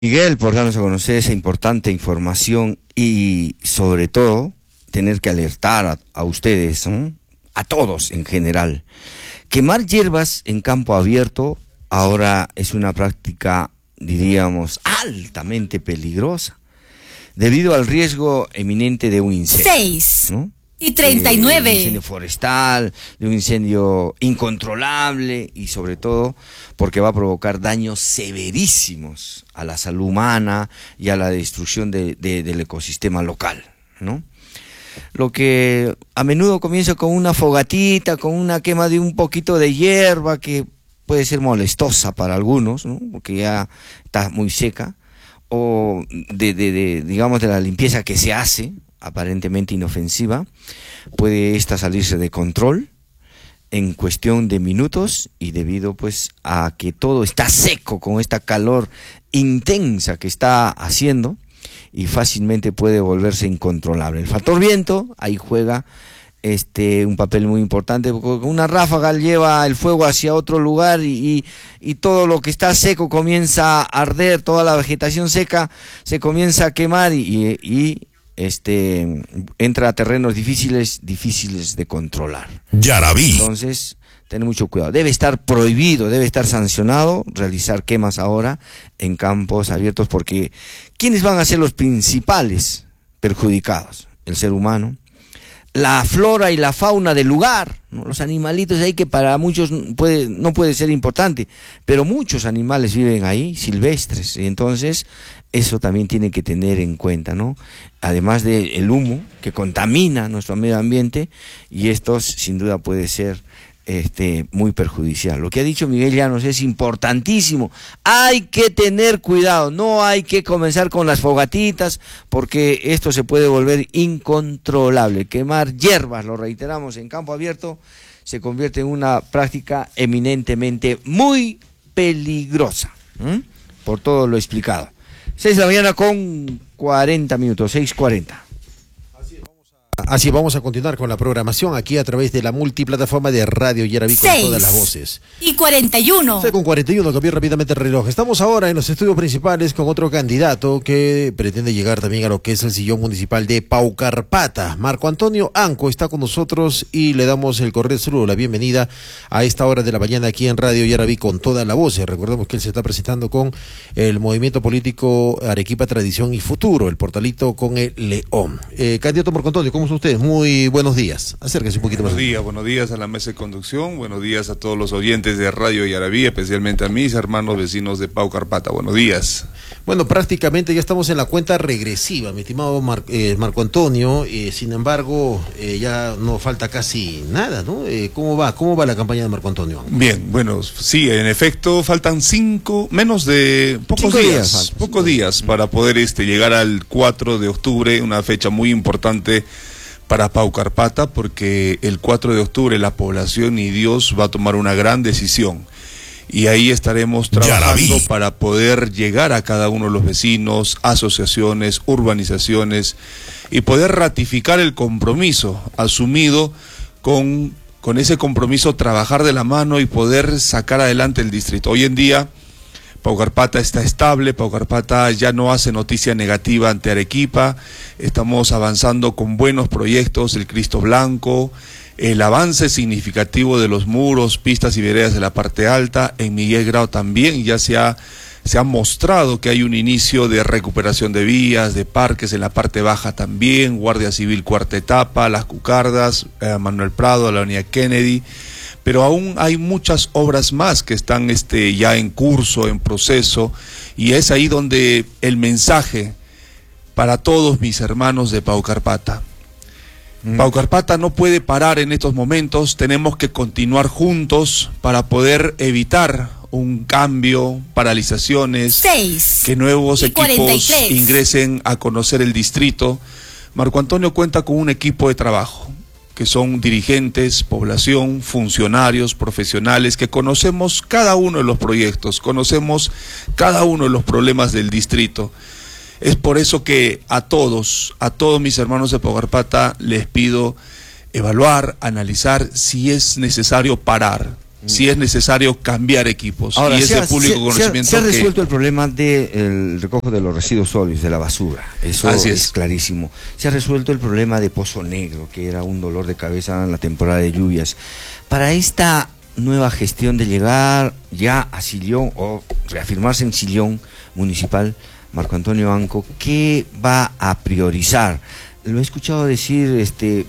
Miguel, por darnos a conocer esa importante información y sobre todo tener que alertar a ustedes, ¿no? A todos en general. Quemar hierbas en campo abierto ahora es una práctica, diríamos, altamente peligrosa, debido al riesgo eminente de un incendio. 6:39. De un incendio forestal, de un incendio incontrolable y sobre todo porque va a provocar daños severísimos a la salud humana y a la destrucción del ecosistema local, ¿no? Lo que a menudo comienza con una fogatita, con una quema de un poquito de hierba que puede ser molestosa para algunos, ¿no? Porque ya está muy seca, o digamos de la limpieza que se hace, aparentemente inofensiva, puede esta salirse de control en cuestión de minutos y debido pues a que todo está seco con esta calor intensa que está haciendo y fácilmente puede volverse incontrolable. El factor viento ahí juega un papel muy importante, porque una ráfaga lleva el fuego hacia otro lugar y todo lo que está seco comienza a arder, toda la vegetación seca se comienza a quemar y entra a terrenos difíciles de controlar. Yarabí. Entonces, ten mucho cuidado. Debe estar prohibido, debe estar sancionado realizar quemas ahora en campos abiertos, porque ¿quiénes van a ser los principales perjudicados? El ser humano, la flora y la fauna del lugar, ¿no? Los animalitos ahí que para muchos no puede ser importante, pero muchos animales viven ahí, silvestres, y entonces eso también tiene que tener en cuenta, ¿no? Además del humo que contamina nuestro medio ambiente, y estos sin duda puede ser muy perjudicial. Lo que ha dicho Miguel Llanos es importantísimo. Hay que tener cuidado, no hay que comenzar con las fogatitas, porque esto se puede volver incontrolable. Quemar hierbas, lo reiteramos, en campo abierto se convierte en una práctica eminentemente muy peligrosa, por todo lo explicado. 6 de la mañana con 40 minutos, 6:40. Así vamos a continuar con la programación aquí a través de la multiplataforma de Radio Yarabí con todas las voces. 6:41. 6:41, cambió rápidamente el reloj. Estamos ahora en los estudios principales con otro candidato que pretende llegar también a lo que es el sillón municipal de Paucarpata. Marco Antonio Anco está con nosotros y le damos el cordial saludo, la bienvenida a esta hora de la mañana aquí en Radio Yarabí con todas las voces. Recordemos que él se está presentando con el movimiento político Arequipa Tradición y Futuro, el portalito con el León. Candidato Marco Antonio, ¿cómo ustedes? Muy buenos días. Acérquese un poquito más. Buenos días a la mesa de conducción, buenos días a todos los oyentes de Radio Yarabí, especialmente a mis hermanos vecinos de Paucarpata. Buenos días. Bueno, prácticamente ya estamos en la cuenta regresiva, mi estimado Marco Antonio, sin embargo, ya no falta casi nada, ¿no? ¿Cómo va la campaña de Marco Antonio? Bien, bueno, sí, en efecto, faltan pocos días para poder llegar al 4 de octubre, una fecha muy importante para Paucarpata, porque el 4 de octubre la población y Dios va a tomar una gran decisión. Y ahí estaremos trabajando para poder llegar a cada uno de los vecinos, asociaciones, urbanizaciones, y poder ratificar el compromiso asumido con ese compromiso, trabajar de la mano y poder sacar adelante el distrito. Hoy en día Paucarpata está estable, Paucarpata ya no hace noticia negativa ante Arequipa, estamos avanzando con buenos proyectos, el Cristo Blanco, el avance significativo de los muros, pistas y veredas de la parte alta. En Miguel Grau también ya se ha mostrado que hay un inicio de recuperación de vías, de parques en la parte baja también, Guardia Civil cuarta etapa, Las Cucardas, Manuel Prado, la avenida Kennedy. Pero aún hay muchas obras más que están ya en curso, en proceso, y es ahí donde el mensaje para todos mis hermanos de Paucarpata. Paucarpata no puede parar en estos momentos, tenemos que continuar juntos para poder evitar un cambio, paralizaciones, que nuevos equipos ingresen a conocer el distrito. Marco Antonio cuenta con un equipo de trabajo, que son dirigentes, población, funcionarios, profesionales, que conocemos cada uno de los proyectos, conocemos cada uno de los problemas del distrito. Es por eso que a todos mis hermanos de Paucarpata les pido evaluar, analizar si es necesario parar. si es necesario cambiar equipos. Ahora, y ese público conocimiento se ha resuelto el problema del recojo de los residuos sólidos, de la basura. Eso es clarísimo. Se ha resuelto el problema de Pozo Negro, que era un dolor de cabeza en la temporada de lluvias. Para esta nueva gestión de llegar ya a Sillón o reafirmarse en Sillón municipal, Marco Antonio Anco, ¿qué va a priorizar? Lo he escuchado decir,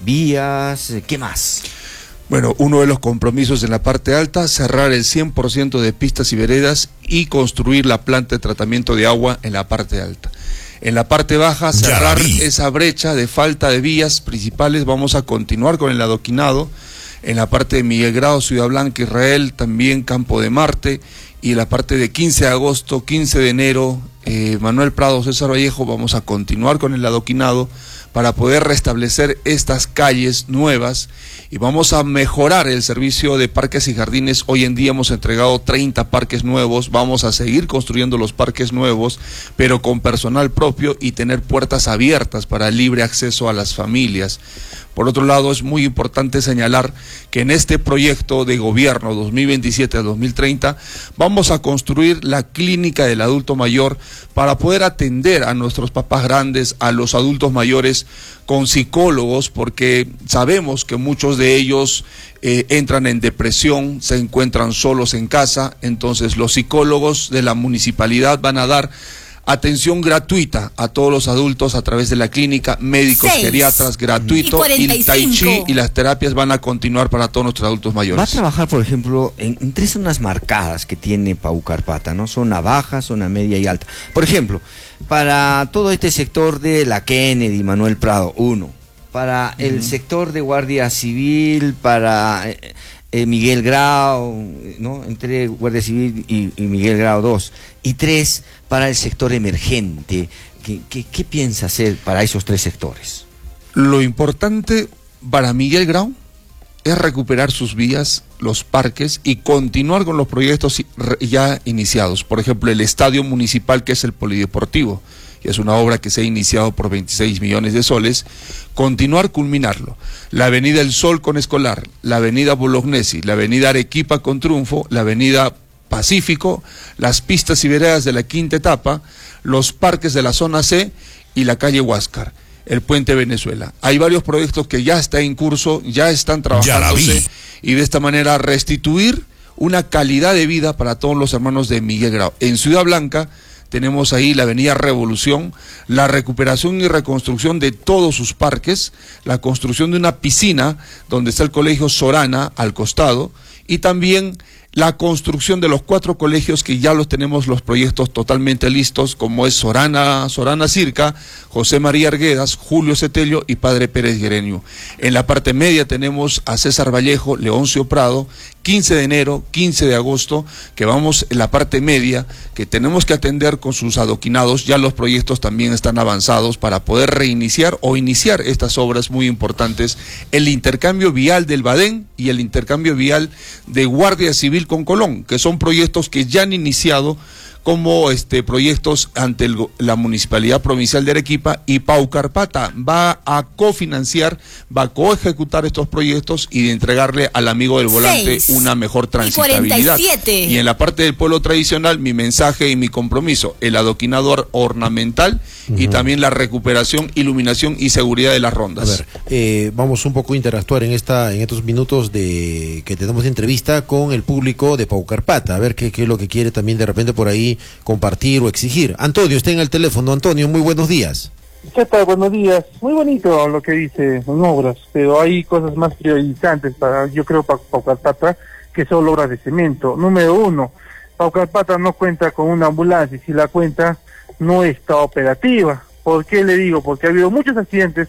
vías, ¿qué más? Bueno, uno de los compromisos en la parte alta, cerrar el 100% de pistas y veredas y construir la planta de tratamiento de agua en la parte alta. En la parte baja, cerrar esa brecha de falta de vías principales. Vamos a continuar con el adoquinado. En la parte de Miguel Grau, Ciudad Blanca, Israel, también Campo de Marte. Y en la parte de 15 de agosto, 15 de enero, Manuel Prado, César Vallejo, vamos a continuar con el adoquinado para poder restablecer estas calles nuevas y vamos a mejorar el servicio de parques y jardines. Hoy en día hemos entregado 30 parques nuevos, vamos a seguir construyendo los parques nuevos, pero con personal propio y tener puertas abiertas para libre acceso a las familias. Por otro lado, es muy importante señalar que en este proyecto de gobierno 2027 a 2030 vamos a construir la clínica del adulto mayor para poder atender a nuestros papás grandes, a los adultos mayores con psicólogos, porque sabemos que muchos de ellos entran en depresión, se encuentran solos en casa. Entonces los psicólogos de la municipalidad van a dar atención gratuita a todos los adultos a través de la clínica, médicos, geriatras, gratuito, y el tai chi y las terapias van a continuar para todos nuestros adultos mayores. Va a trabajar, por ejemplo, en tres zonas marcadas que tiene Paucarpata, ¿no? Zona baja, zona media y alta. Por ejemplo, para todo este sector de la Kennedy, Manuel Prado, 1. Para el sector de Guardia Civil, para Miguel Grau, ¿no? Entre Guardia Civil y Miguel Grau, 2. Y 3, para el sector emergente. ¿Qué piensa hacer para esos 3 sectores? Lo importante para Miguel Grau es recuperar sus vías, los parques y continuar con los proyectos ya iniciados. Por ejemplo, el estadio municipal, que es el polideportivo, que es una obra que se ha iniciado por 26 millones de soles, continuar, culminarlo. La avenida El Sol con Escolar, la avenida Bolognesi, la avenida Arequipa con Triunfo, la avenida Pacífico, las pistas y veredas de la quinta etapa, los parques de la zona C y la calle Huáscar, el puente Venezuela. Hay varios proyectos que ya están en curso, ya están trabajándose, y de esta manera restituir una calidad de vida para todos los hermanos de Miguel Grau. En Ciudad Blanca tenemos ahí la avenida Revolución, la recuperación y reconstrucción de todos sus parques, la construcción de una piscina donde está el colegio Sorana al costado, y también la construcción de los 4 colegios que ya los tenemos los proyectos totalmente listos, como es Sorana Circa, José María Arguedas, Julio Cetelio y Padre Pérez Guereño. En la parte media tenemos a César Vallejo, Leoncio Prado, 15 de enero, 15 de agosto, que vamos en la parte media, que tenemos que atender con sus adoquinados. Ya los proyectos también están avanzados para poder reiniciar o iniciar estas obras muy importantes, el intercambio vial del Badén y el intercambio vial de Guardia Civil con Colón, que son proyectos que ya han iniciado como proyectos ante la Municipalidad Provincial de Arequipa, y Paucarpata va a cofinanciar, va a coejecutar estos proyectos y de entregarle al amigo del volante una mejor transitabilidad. Y en la parte del pueblo tradicional, mi mensaje y mi compromiso, el adoquinador ornamental y también la recuperación, iluminación y seguridad de las rondas. A ver, vamos un poco a interactuar en estos minutos que tenemos de entrevista con el público de Paucarpata, a ver qué es lo que quiere también de repente por ahí compartir o exigir. Antonio está en el teléfono. Antonio, muy buenos días. ¿Qué tal? Buenos días. Muy bonito lo que dice en obras, pero hay cosas más priorizantes yo creo, para Paucarpata, que son obras de cemento. Número 1, Paucarpata no cuenta con una ambulancia, y si la cuenta, no está operativa. ¿Por qué le digo? Porque ha habido muchos accidentes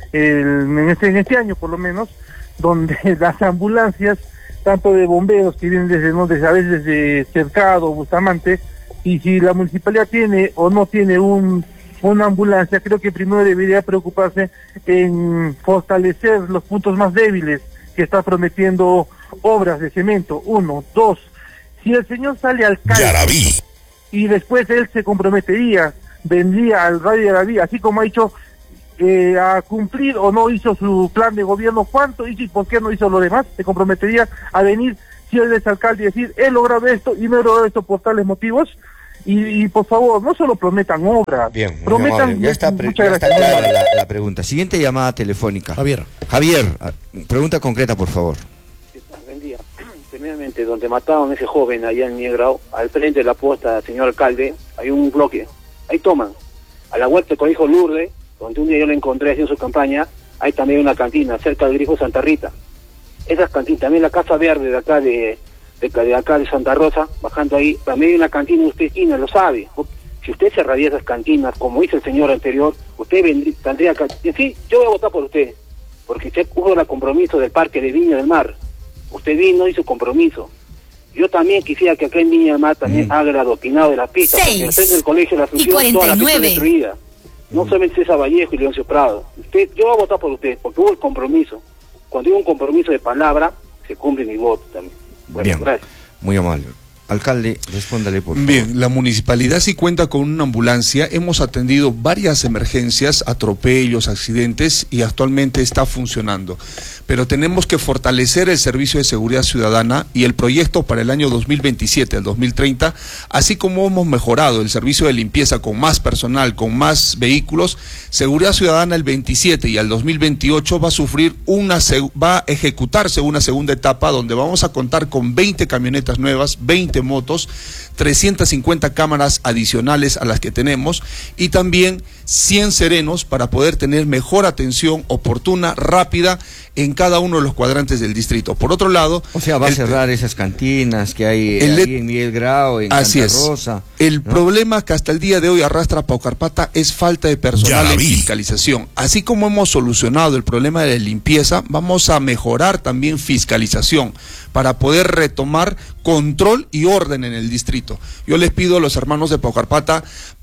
en este año, por lo menos, donde las ambulancias, tanto de bomberos que vienen desde a veces de Cercado, Bustamante, y si la municipalidad tiene o no tiene una ambulancia, creo que primero debería preocuparse en fortalecer los puntos más débiles que está prometiendo obras de cemento. 1, 2, si el señor sale alcalde y después él se comprometería, vendría al radio de la vía, así como ha dicho, a cumplir o no hizo su plan de gobierno, cuánto hizo y por qué no hizo lo demás, se comprometería a venir si él es alcalde y decir, he logrado esto y me he logrado esto por tales motivos. Y por favor, no solo prometan obras, Bien, prometan... ya está muchas clara gracias. la pregunta. Siguiente llamada telefónica. Javier, Pregunta concreta, por favor. Buen día. Primeramente, donde mataron a ese joven allá en Niegrao, al frente de la posta, señor alcalde, hay un bloque. Ahí toman. A la vuelta del colegio Lourdes, donde un día yo lo encontré haciendo su campaña, hay también una cantina cerca del grifo Santa Rita. Esas cantinas, también la Casa Verde de acá de acá de Santa Rosa, bajando ahí, también hay una cantina, usted Ina lo sabe. Si usted cerraría esas cantinas, como hizo el señor anterior, usted tendría que... Sí, yo voy a votar por usted, porque usted hubo el compromiso del Parque de Viña del Mar. Usted vino y hizo compromiso. Yo también quisiera que acá en Viña del Mar también haga el adoquinado de la pista, porque al frente del colegio de la Asunción toda la pista destruida. No solamente César Vallejo y Leoncio Prado. Yo voy a votar por usted, porque hubo el compromiso. Cuando hubo un compromiso de palabra, se cumple mi voto también. Bueno, Bien, gracias. muy amable. Alcalde, respóndale por favor. Bien, la municipalidad sí cuenta con una ambulancia, hemos atendido varias emergencias, atropellos, accidentes y actualmente está funcionando. Pero tenemos que fortalecer el servicio de seguridad ciudadana y el proyecto para el año 2027 al 2030, así como hemos mejorado el servicio de limpieza con más personal, con más vehículos. Seguridad Ciudadana el 27 y al 2028 va a ejecutarse una segunda etapa donde vamos a contar con 20 camionetas nuevas, 20 motos, 350 cámaras adicionales a las que tenemos y también 100 serenos para poder tener mejor atención oportuna, rápida en cada uno de los cuadrantes del distrito. Por otro lado... O sea, va a cerrar esas cantinas que hay ahí en Miguel Grau, en Santa Rosa. El problema que hasta el día de hoy arrastra Paucarpata es falta de personal en fiscalización. Así como hemos solucionado el problema de la limpieza, vamos a mejorar también fiscalización para poder retomar control y orden en el distrito. Yo les pido a los hermanos de Paucarpata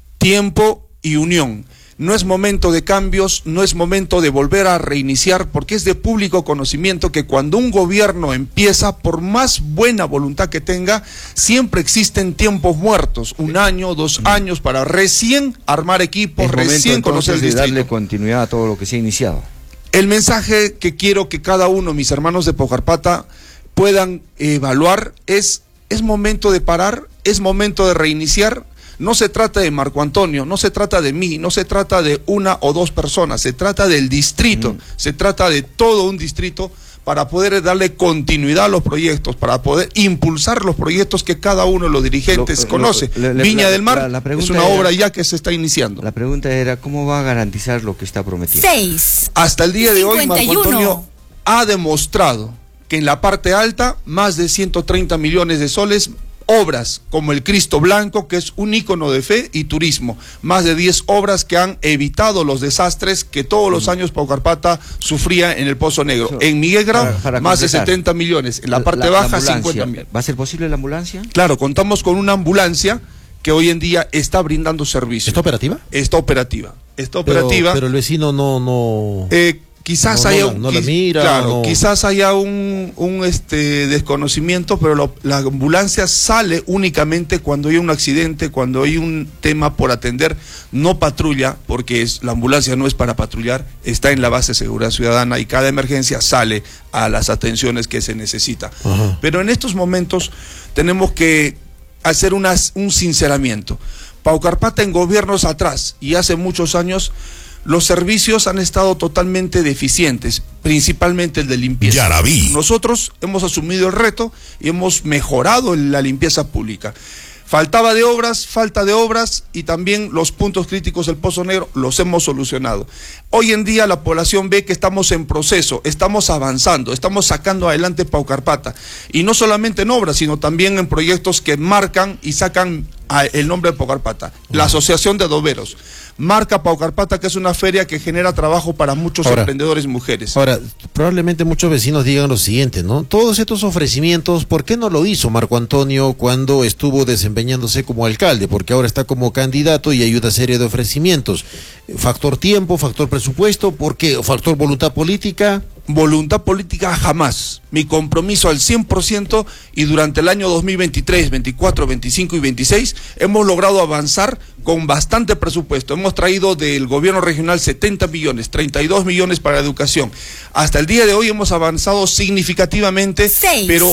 tiempo y unión. No es momento de cambios, no es momento de volver a reiniciar, porque es de público conocimiento que cuando un gobierno empieza, por más buena voluntad que tenga, siempre existen tiempos muertos, 1 año, 2 años, para recién armar equipos, recién conocer el distrito. Darle continuidad a todo lo que se ha iniciado. El mensaje que quiero que cada uno, mis hermanos de Paucarpata, puedan evaluar es momento de parar, es momento de reiniciar. No se trata de Marco Antonio, no se trata de mí, no se trata de 1 o 2 personas, se trata del distrito, se trata de todo un distrito para poder darle continuidad a los proyectos, para poder impulsar los proyectos que cada uno de los dirigentes conoce. Viña del Mar es una obra ya que se está iniciando. La pregunta era, ¿cómo va a garantizar lo que está prometiendo? 6. Hasta el día de hoy, 51. Marco Antonio ha demostrado que en la parte alta, más de 130 millones de soles, obras como el Cristo Blanco, que es un ícono de fe y turismo, más de 10 obras que han evitado los desastres que todos los años Paucarpata sufría en el Pozo Negro. En Miguel Grau, más de 70 millones, en la parte baja, 50 millones. ¿Va a ser posible la ambulancia? Claro, contamos con una ambulancia que hoy en día está brindando servicio. ¿Está operativa? Está operativa. Está operativa. Pero el vecino no... Quizás no, haya no la mira, claro, quizás haya un desconocimiento, pero la ambulancia sale únicamente cuando hay un accidente, cuando hay un tema por atender, no patrulla, porque la ambulancia no es para patrullar, está en la base de seguridad ciudadana y cada emergencia sale a las atenciones que se necesita. Ajá. Pero en estos momentos tenemos que hacer un sinceramiento. Paucarpata en gobiernos atrás y hace muchos años, los servicios han estado totalmente deficientes, principalmente el de limpieza. Ya la vi. Nosotros hemos asumido el reto y hemos mejorado la limpieza pública. Falta de obras y también los puntos críticos del Pozo Negro los hemos solucionado. Hoy en día la población ve que estamos en proceso, estamos avanzando, estamos sacando adelante Paucarpata. Y no solamente en obras, sino también en proyectos que marcan y sacan el nombre de Paucarpata. La Asociación de Adoberos marca Paucarpata, que es una feria que genera trabajo para muchos emprendedores mujeres. Ahora, probablemente muchos vecinos digan lo siguiente, ¿no? Todos estos ofrecimientos, ¿por qué no lo hizo Marco Antonio cuando estuvo desempeñándose como alcalde? Porque ahora está como candidato y hay una serie de ofrecimientos. Factor tiempo, factor presupuesto, ¿por qué? Factor voluntad política. Voluntad política jamás. Mi compromiso al 100%, y durante el año 2023, 24, 25 y 26 hemos logrado avanzar con bastante presupuesto. Hemos traído del gobierno regional 70 millones, 32 millones para educación. Hasta el día de hoy hemos avanzado significativamente, pero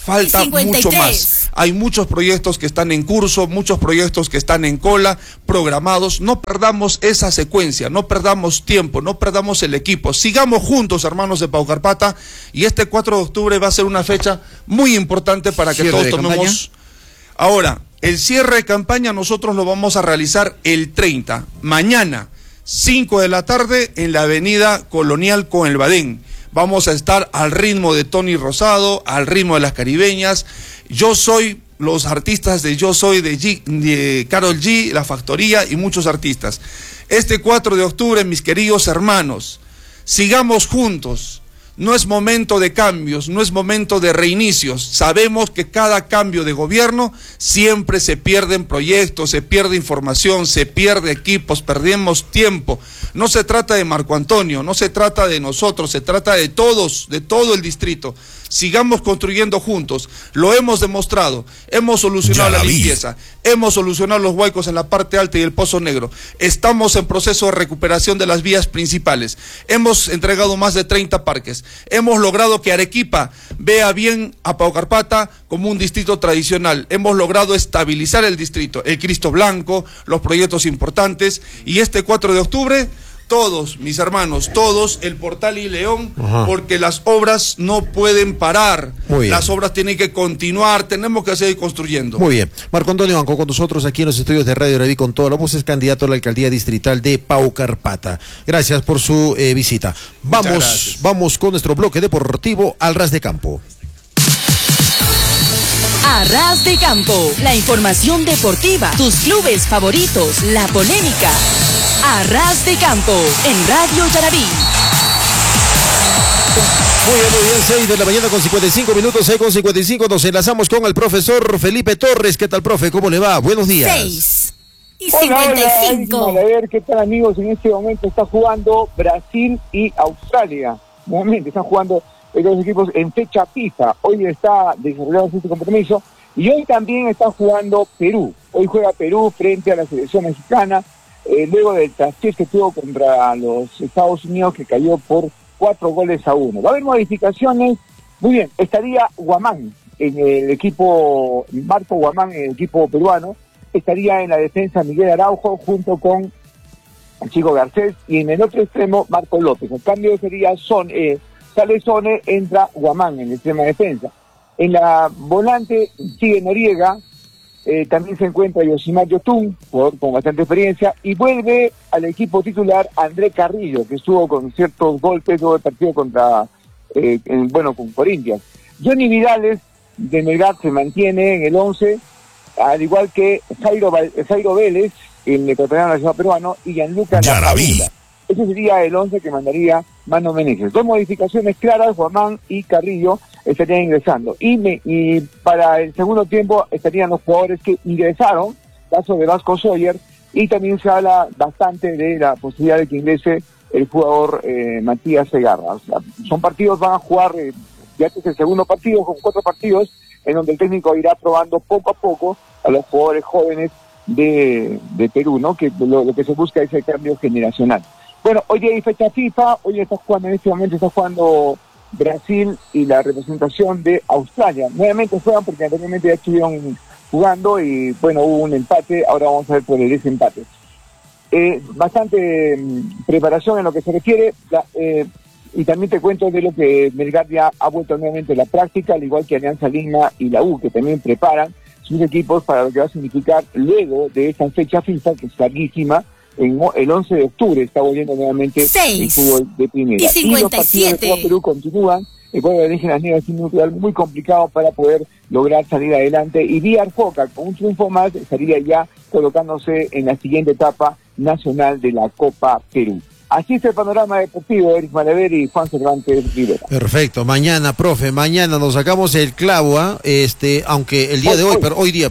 falta 53. mucho más. Hay muchos proyectos que están en curso, muchos proyectos que están en cola, programados. No perdamos esa secuencia, no perdamos tiempo, no perdamos el equipo. Sigamos juntos, hermanos de Paucarpata, y este 4 de octubre va a ser una fecha muy importante para que todos tomemos. Ahora, el cierre de campaña nosotros lo vamos a realizar el 30, mañana, 5 de la tarde, en la avenida Colonial con el Badén. Vamos a estar al ritmo de Tony Rosado, al ritmo de las caribeñas. Yo soy, los artistas de Yo Soy, de Karol G, La Factoría y muchos artistas. Este 4 de octubre, mis queridos hermanos, sigamos juntos. No es momento de cambios, no es momento de reinicios. Sabemos que cada cambio de gobierno siempre se pierden proyectos, se pierde información, se pierde equipos, perdemos tiempo. No se trata de Marco Antonio, no se trata de nosotros, se trata de todos, de todo el distrito. Sigamos construyendo juntos, lo hemos demostrado, hemos solucionado la limpieza, hemos solucionado los huecos en la parte alta y el Pozo Negro, estamos en proceso de recuperación de las vías principales, hemos entregado más de 30 parques, hemos logrado que Arequipa vea bien a Paucarpata como un distrito tradicional, hemos logrado estabilizar el distrito, el Cristo Blanco, los proyectos importantes, y este 4 de octubre... Todos, mis hermanos, todos, el Portal y León, porque las obras no pueden parar. Las obras tienen que continuar, tenemos que seguir construyendo. Muy bien. Marco Antonio Anco con nosotros aquí en los estudios de Radio Araví con toda la voz, es candidato a la alcaldía distrital de Paucarpata. Gracias por su visita. Vamos con nuestro bloque deportivo al ras de campo. A ras de campo, la información deportiva, tus clubes favoritos, la polémica. A ras de campo, en Radio Yarabí. Muy bien, 6 de la mañana con 55 minutos, 6:55, nos enlazamos con el profesor Felipe Torres. ¿Qué tal, profe? ¿Cómo le va? Buenos días. 6:55. Hola, a ver, ¿qué tal, amigos? En este momento está jugando Brasil y Australia. Nuevamente están jugando los dos equipos en fecha FIFA. Hoy está desarrollado este compromiso y hoy también está jugando Perú. Hoy juega Perú frente a la selección mexicana. Luego del traspiés que tuvo contra los Estados Unidos, que cayó por 4-1. Va a haber modificaciones. Muy bien, estaría Guamán en el equipo, Marco Guamán en el equipo peruano. Estaría en la defensa Miguel Araujo junto con el Chico Garcés, y en el otro extremo Marco López. El cambio sería sale Sone, entra Guamán en el extremo de defensa. En la volante sigue Noriega. También se encuentra Yosimar Yotun, jugador con bastante experiencia, y vuelve al equipo titular André Carrillo, que estuvo con ciertos golpes todo el partido contra, con Corinthians. Johnny Vidales de Melgar se mantiene en el 11, al igual que Jairo Vélez, el ecuatoriano nacional peruano, y Gianluca Lapadula. Ese sería el 11 que mandaría Mano Meneses. Dos modificaciones claras, Guamán y Carrillo estarían ingresando. Y para el segundo tiempo estarían los jugadores que ingresaron, caso de Vasco Sawyer, y también se habla bastante de la posibilidad de que ingrese el jugador Matías Segarra. O sea, son partidos, van a jugar, ya este es el segundo partido, con 4 partidos, en donde el técnico irá probando poco a poco a los jugadores jóvenes de Perú, ¿no? Que lo que se busca es el cambio generacional. Bueno, hoy hay fecha FIFA, hoy está jugando, en este momento está jugando Brasil y la representación de Australia. Nuevamente juegan porque anteriormente ya estuvieron jugando y bueno, hubo un empate, ahora vamos a ver por el desempate. Bastante preparación en lo que se refiere, y también te cuento de lo que Melgar ya ha vuelto nuevamente a la práctica, al igual que Alianza Lima y la U, que también preparan sus equipos para lo que va a significar luego de esta fecha FIFA, que es larguísima. El 11 de octubre está volviendo nuevamente el fútbol de primera. Y los partidos de Perú continúan. El pueblo de Indígenas Negras tiene un rival muy complicado para poder lograr salir adelante. Y Villar Foca, con un triunfo más, estaría ya colocándose en la siguiente etapa nacional de la Copa Perú. Así es el panorama deportivo, Eric Malaver y Juan Cervantes Rivera. Perfecto, mañana, profe, mañana nos sacamos el clavo, aunque el día de hoy, hoy día.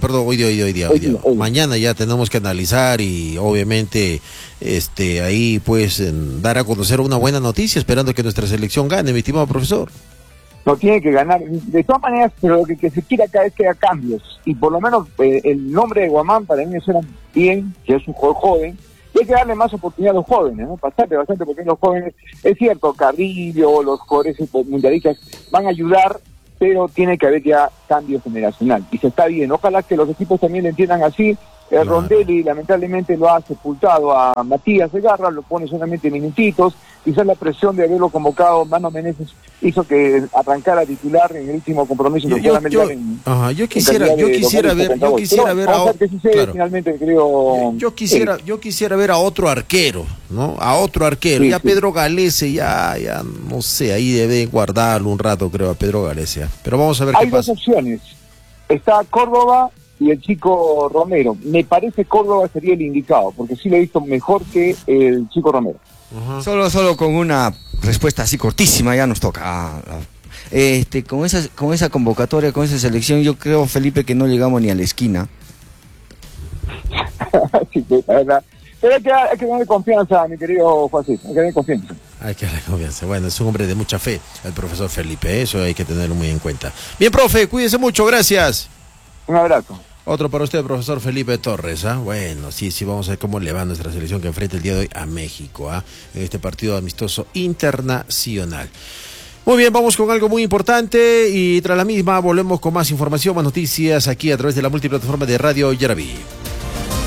Mañana ya tenemos que analizar y obviamente ahí pues dar a conocer una buena noticia, esperando que nuestra selección gane, mi estimado profesor. No tiene que ganar, de todas maneras, pero lo que se quiere acá es que haya cambios, y por lo menos el nombre de Guamán para mí me suena bien, que es un jugador joven. Y hay que darle más oportunidad a los jóvenes, ¿no? Bastante, porque los jóvenes, es cierto, Carrillo, los jugadores mundialistas van a ayudar, pero tiene que haber ya cambio generacional y se está bien. Ojalá que los equipos también lo entiendan así. Claro. Rondelli lamentablemente lo ha sepultado a Matías Segarra, lo pone solamente minutitos. Quizás la presión de haberlo convocado Mano Meneses hizo que arrancara a titular en el último compromiso. Yo quisiera ver a otro arquero, ¿no? A otro arquero. Sí, ya sí. Pedro Galese, ya no sé, ahí debe guardarlo un rato, creo, a Pedro Galese. Pero vamos a ver Hay qué dos pasa. opciones. Está Córdoba y el chico Romero. Me parece Córdoba sería el indicado, porque sí lo he visto mejor que el chico Romero. Solo con una respuesta así cortísima ya nos toca. Con esa convocatoria, con esa selección, yo creo, Felipe, que no llegamos ni a la esquina. Sí, la verdad. Pero hay que tener confianza, mi querido Juancito, hay que tener confianza. Hay que darle confianza. Bueno, es un hombre de mucha fe, el profesor Felipe, eso hay que tenerlo muy en cuenta. Bien, profe, cuídese mucho, gracias. Un abrazo. Otro para usted, profesor Felipe Torres, ¿ah? Bueno, sí, vamos a ver cómo le va nuestra selección que enfrenta el día de hoy a México, ¿ah? En este partido amistoso internacional. Muy bien, vamos con algo muy importante y tras la misma volvemos con más información, más noticias aquí a través de la multiplataforma de Radio Yaraví.